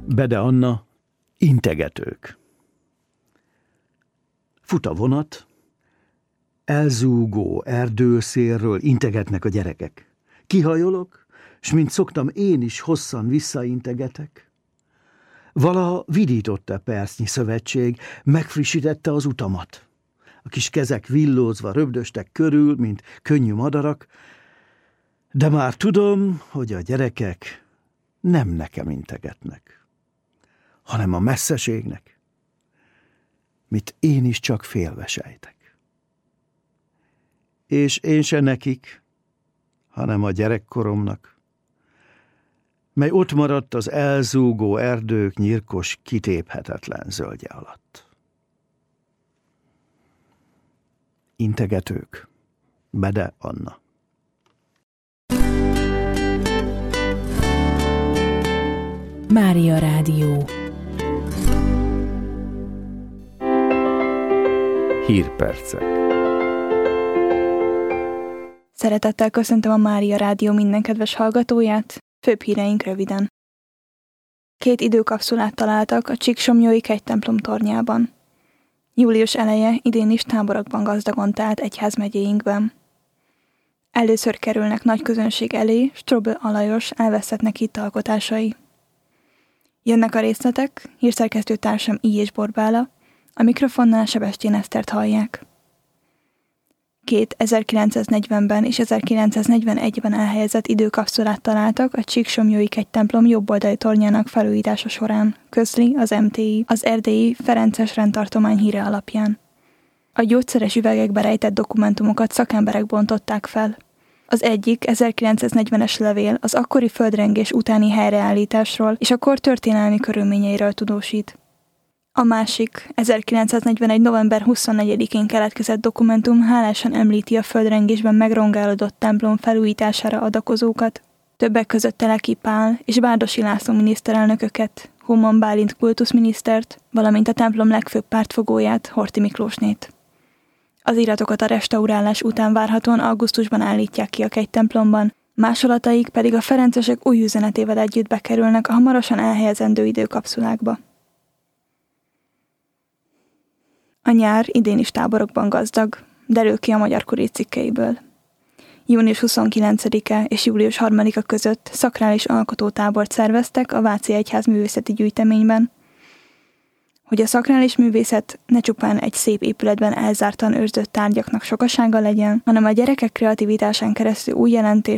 Bede Anna, integetők. Fut a vonat, elzúgó erdőszélről integetnek a gyerekek. Kihajolok, s mint szoktam, én is hosszan visszaintegetek. Valaha vidított-e percnyi szövetség, megfrissítette az utamat. A kis kezek villózva röbdöstek körül, mint könnyű madarak, de már tudom, hogy a gyerekek nem nekem integetnek, hanem a messzeségnek, mit én is csak félve sejtek. És én se nekik, hanem a gyerekkoromnak, mely ott maradt az elzúgó erdők nyirkos, kitéphetetlen zöldje alatt. Integetők. Bede Anna. Mária Rádió. Hírpercek. Szeretettel köszöntöm a Mária Rádió minden kedves hallgatóját, főbb híreink röviden. 2 időkapszulát találtak a Csíksomlyói kegytemplom tornyában. Július eleje idén is táborokban gazdagon telt egyházmegyéinkben. Először kerülnek nagy közönség elé Strobl Alajos elveszett hitalkotásai. Jönnek a részletek, hírszerkesztő társam I. Borbála, a mikrofonnál Sebestyén Esztert hallják. 2 1940-ben és 1941-ben elhelyezett időkapszulát találtak a Csíksomlyói kegytemplom jobboldali tornyának felújítása során, közli az MTI, az erdélyi Ferences rendtartomány híre alapján. A gyógyszeres üvegekbe rejtett dokumentumokat szakemberek bontották fel. Az egyik 1940-es levél az akkori földrengés utáni helyreállításról és a kor történelmi körülményeiről tudósít. A másik 1941. november 24-én keletkezett dokumentum hálásan említi a földrengésben megrongálódott templom felújítására adakozókat, többek között Teleki Pál és Bárdossy László miniszterelnököket, Homan Bálint kultuszminisztert, valamint a templom legfőbb pártfogóját, Horthy Miklósnét. Az iratokat a restaurálás után várhatóan augusztusban állítják ki a kegytemplomban, másolataik pedig a ferencesek új üzenetével együtt bekerülnek a hamarosan elhelyezendő időkapszulákba. A nyár idén is táborokban gazdag, derül ki a Magyar Kurír cikkeiből. Június 29-e és július 3-a között szakrális alkotótábort szerveztek a Váci Egyház művészeti gyűjteményben, hogy a szakrális művészet ne csupán egy szép épületben elzártan őrzött tárgyaknak sokasága legyen, hanem a gyerekek kreativitásán keresztül új jelentés